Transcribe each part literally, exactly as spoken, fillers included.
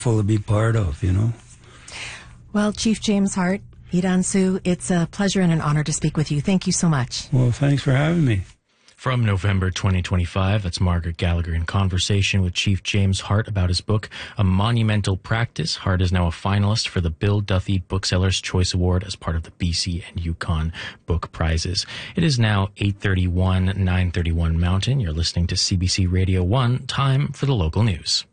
to be part of, you know. Well, Chief James Hart, Iransu, it's a pleasure and an honor to speak with you. Thank you so much. Well, thanks for having me. From November twenty twenty-five, that's Margaret Gallagher in conversation with Chief James Hart about his book, A Monumental Practice. Hart is now a finalist for the Bill Duthie Bookseller's Choice Award as part of the B C and Yukon Book Prizes. It is now eight thirty-one, nine thirty-one Mountain. You're listening to C B C Radio one. Time for the local news.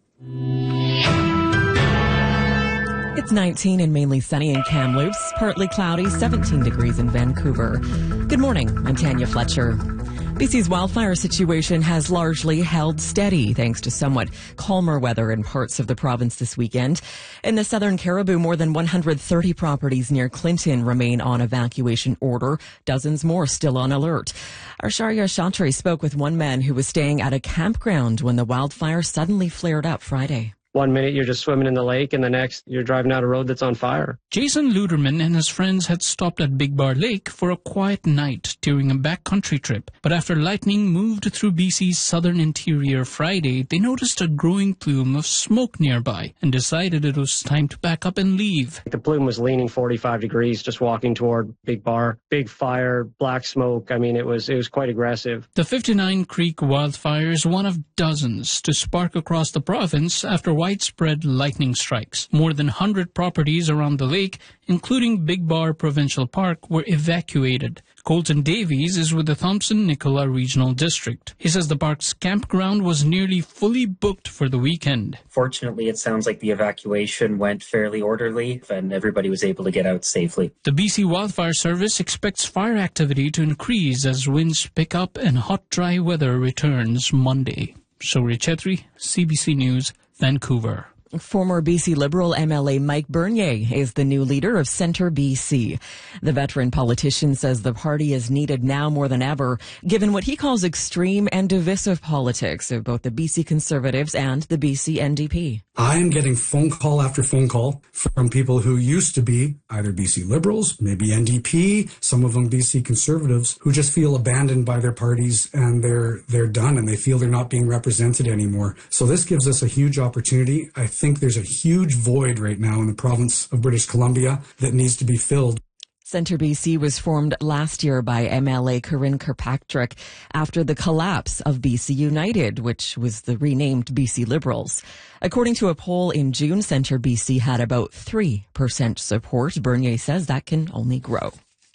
It's nineteen and mainly sunny in Kamloops, partly cloudy, seventeen degrees in Vancouver. Good morning, I'm Tanya Fletcher. B C's wildfire situation has largely held steady thanks to somewhat calmer weather in parts of the province this weekend. In the southern Cariboo, more than one hundred thirty properties near Clinton remain on evacuation order, dozens more still on alert. Our Sharia Chantry spoke with one man who was staying at a campground when the wildfire suddenly flared up Friday. One minute you're just swimming in the lake, and the next you're driving out a road that's on fire. Jason Luderman and his friends had stopped at Big Bar Lake for a quiet night during a backcountry trip. But after lightning moved through B C's southern interior Friday, they noticed a growing plume of smoke nearby and decided it was time to pack up and leave. The plume was leaning forty-five degrees, just walking toward Big Bar. Big fire, black smoke. I mean, it was it was quite aggressive. The fifty-nine Creek wildfire is one of dozens to spark across the province after widespread lightning strikes. More than one hundred properties around the lake, including Big Bar Provincial Park, were evacuated. Colton Davies is with the Thompson-Nicola Regional District. He says the park's campground was nearly fully booked for the weekend. Fortunately, it sounds like the evacuation went fairly orderly and everybody was able to get out safely. The B C Wildfire Service expects fire activity to increase as winds pick up and hot, dry weather returns Monday. Shauri Chetri, C B C News, Vancouver. Former B C Liberal M L A Mike Bernier is the new leader of Centre B C. The veteran politician says the party is needed now more than ever, given what he calls extreme and divisive politics of both the B C Conservatives and the B C N D P. I am getting phone call after phone call from people who used to be either B C Liberals, maybe N D P, some of them B C Conservatives, who just feel abandoned by their parties and they're they're done and they feel they're not being represented anymore. So this gives us a huge opportunity. I think there's a huge void right now in the province of British Columbia that needs to be filled. Centre B C was formed last year by M L A Corinne Kirkpatrick after the collapse of B C United, which was the renamed B C Liberals. According to a poll in June, Centre B C had about three percent support. Bernier says that can only grow.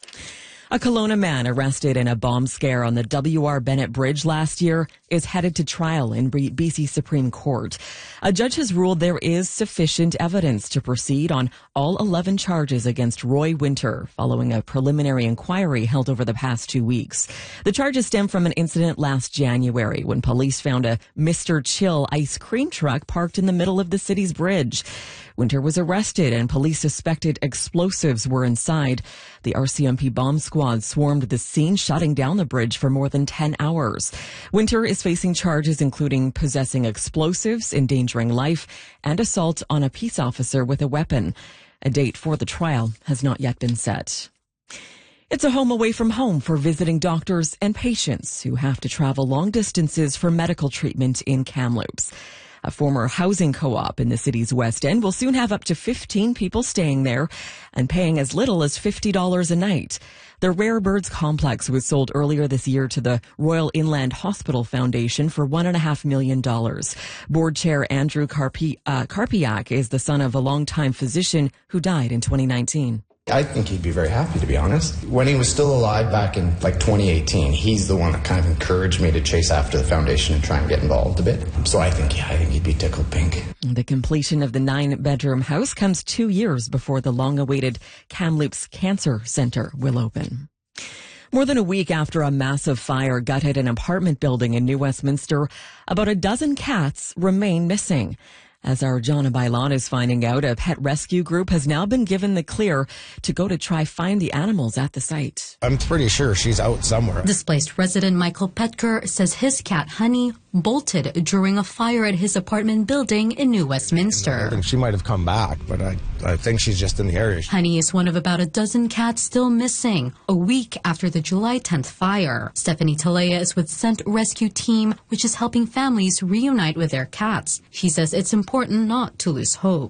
A Kelowna man arrested in a bomb scare on the W R Bennett Bridge last year is headed to trial in B C Supreme Court. A judge has ruled there is sufficient evidence to proceed on all eleven charges against Roy Winter following a preliminary inquiry held over the past two weeks. The charges stem from an incident last January when police found a Mister Chill ice cream truck parked in the middle of the city's bridge. Winter was arrested and police suspected explosives were inside. The R C M P bomb squad swarmed the scene, shutting down the bridge for more than ten hours. Winter is facing charges including possessing explosives, endangering life, and assault on a peace officer with a weapon. A date for the trial has not yet been set. It's a home away from home for visiting doctors and patients who have to travel long distances for medical treatment in Kamloops. A former housing co-op in the city's West End will soon have up to fifteen people staying there and paying as little as fifty dollars a night. The Rare Birds Complex was sold earlier this year to the Royal Inland Hospital Foundation for one point five million dollars. Board Chair Andrew Karpi, uh, Karpiak is the son of a longtime physician who died in twenty nineteen. I think he'd be very happy, to be honest. When he was still alive back in like twenty eighteen, he's the one that kind of encouraged me to chase after the foundation and try and get involved a bit. So I think, yeah, I think he'd be tickled pink. The completion of the nine-bedroom house comes two years before the long-awaited Kamloops Cancer Centre will open. More than a week after a massive fire gutted an apartment building in New Westminster, about a dozen cats remain missing. As our Jonna Bailon is finding out, a pet rescue group has now been given the clear to go to try find the animals at the site. I'm pretty sure she's out somewhere. Displaced resident Michael Petker says his cat, Honey, bolted during a fire at his apartment building in New Westminster. I think she might have come back, but I, I think she's just in the area. Honey is one of about a dozen cats still missing, a week after the July tenth fire. Stephanie Talea is with Scent Rescue Team, which is helping families reunite with their cats. She says it's important not to lose hope.